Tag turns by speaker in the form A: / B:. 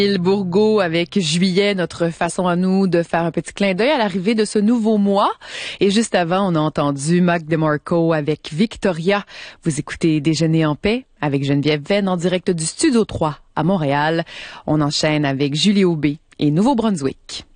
A: Bourgault avec Juillet, notre façon à nous de faire un petit clin d'œil à l'arrivée de ce nouveau mois. Et juste avant, on a entendu Mac DeMarco avec Victoria. Vous écoutez Déjeuner en paix avec Geneviève Venn en direct du Studio 3 à Montréal. On enchaîne avec Julie Aubé et Nouveau-Brunswick.